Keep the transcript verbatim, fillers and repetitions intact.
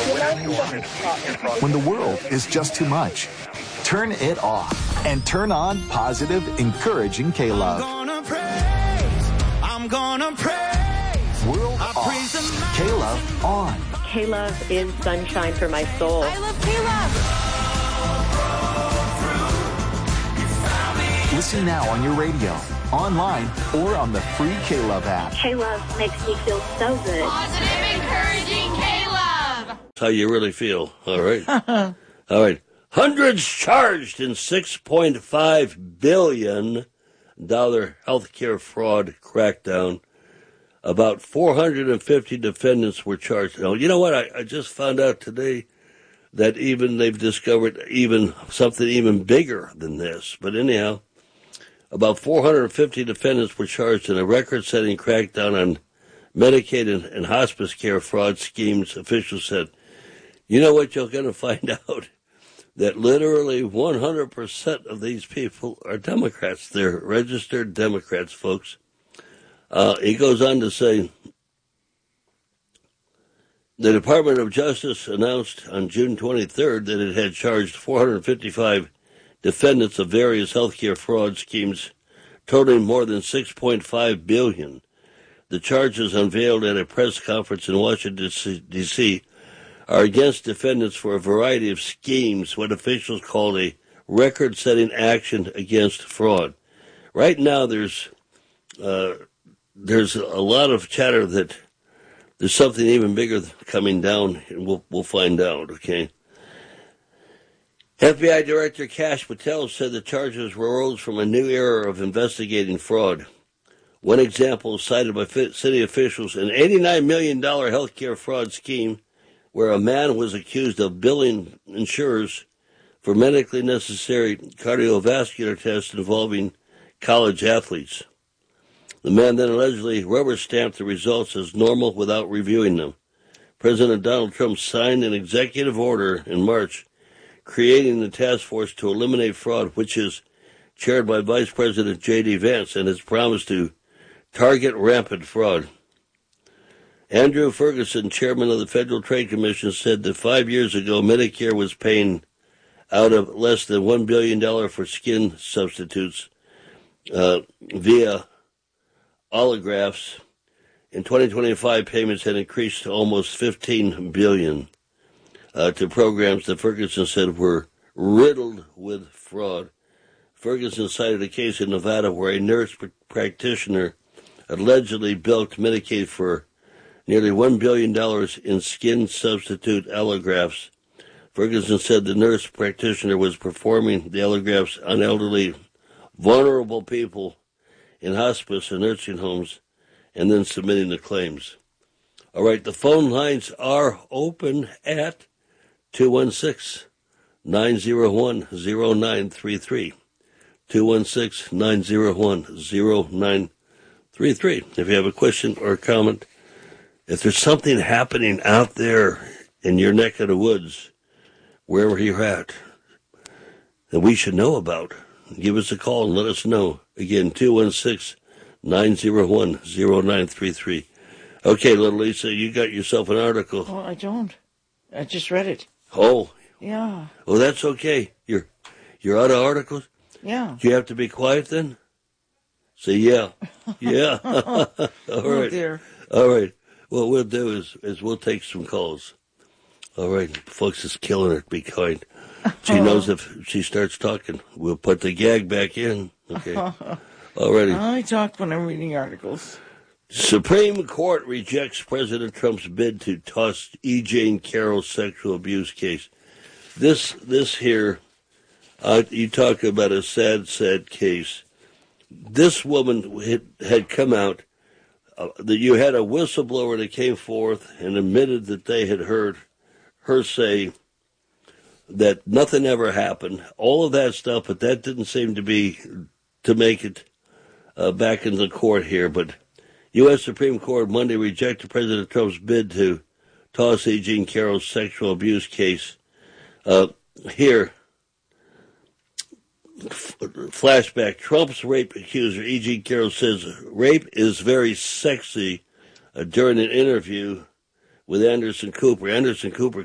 When the world is just too much, turn it off and turn on positive, encouraging K-Love. I'm gonna praise, I'm gonna praise. World I off, K-Love on. K-Love is sunshine for my soul. I love K-Love. Listen now on your radio, online, or on the free K-Love app. K-Love makes me feel so good. Positive, encouraging K-Love. How you really feel. All right. All right. Hundreds charged in six point five billion dollars healthcare fraud crackdown. About four hundred fifty defendants were charged. Now, you know what? I, I just found out today that even they've discovered even something even bigger than this. But anyhow, about four hundred fifty defendants were charged in a record-setting crackdown on Medicaid and, and hospice care fraud schemes. Officials said, you know what you're going to find out? That literally one hundred percent of these people are Democrats. They're registered Democrats, folks. Uh, he goes on to say, the Department of Justice announced on June twenty-third that it had charged four hundred fifty-five defendants of various healthcare fraud schemes, totaling more than six point five billion dollars. The charges unveiled at a press conference in Washington, D C, are against defendants for a variety of schemes, what officials call a record-setting action against fraud. Right now, there's uh, there's a lot of chatter that there's something even bigger coming down, and we'll we'll find out. Okay. F B I Director Kash Patel said the charges arose from a new era of investigating fraud. One example cited by city officials: an eighty-nine million dollars healthcare fraud scheme where a man was accused of billing insurers for medically necessary cardiovascular tests involving college athletes. The man then allegedly rubber-stamped the results as normal without reviewing them. President Donald Trump signed an executive order in March creating the task force to eliminate fraud, which is chaired by Vice President J D. Vance and has promised to target rampant fraud. Andrew Ferguson, chairman of the Federal Trade Commission, said that five years ago, Medicare was paying out of less than one billion dollars for skin substitutes uh, via allografts. In twenty twenty-five, payments had increased to almost fifteen billion dollars uh, to programs that Ferguson said were riddled with fraud. Ferguson cited a case in Nevada where a nurse pr- practitioner allegedly bilked Medicaid for nearly one billion dollars in skin substitute allografts. Ferguson said the nurse practitioner was performing the allografts on elderly, vulnerable people in hospice and nursing homes and then submitting the claims. All right, the phone lines are open at two one six, nine zero one, zero nine three three. two one six, nine zero one, zero nine three three. If you have a question or a comment, if there's something happening out there in your neck of the woods, wherever you're at, that we should know about, give us a call and let us know. Again, two one six, nine zero one, zero nine three three. Okay, little Lisa, you got yourself an article. Oh, I don't. I just read it. Oh. Yeah. Well, that's okay. You're you're out of articles? Yeah. Do you have to be quiet then? Say yeah. Yeah. All right. Oh, dear. All right. What we'll do is, is we'll take some calls. All right. Folks is killing it. Be kind. She knows if she starts talking, we'll put the gag back in. Okay. All righty. I talk when I'm reading articles. Supreme Court rejects President Trump's bid to toss E. Jean Carroll's sexual abuse case. This, this here, uh, you talk about a sad, sad case. This woman had, had come out, uh, that you had a whistleblower that came forth and admitted that they had heard her say that nothing ever happened, all of that stuff, but that didn't seem to be, to make it uh, back in the court here. But U S Supreme Court Monday rejected President Trump's bid to toss E. Jean Carroll's sexual abuse case. Uh, here, flashback. Trump's rape accuser, E. Jean Carroll, says rape is very sexy uh, during an interview with Anderson Cooper. Anderson Cooper